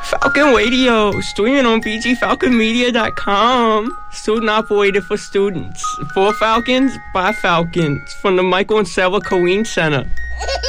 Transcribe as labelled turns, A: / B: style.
A: Falcon Radio, streaming on bgfalconmedia.com. Student operated for students. For Falcons, by Falcons. From the Michael and Sarah Corrine Center.